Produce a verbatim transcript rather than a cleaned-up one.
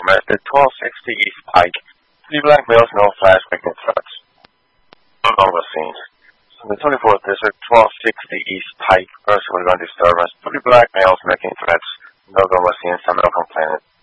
Documented twelve sixty East Pike. Three black males, no flash making threats. No longer seen. In the twenty-fourth District, twelve sixty East Pike, first with gun disturbance. Three black males making threats. No gun was seen. Some no complaining.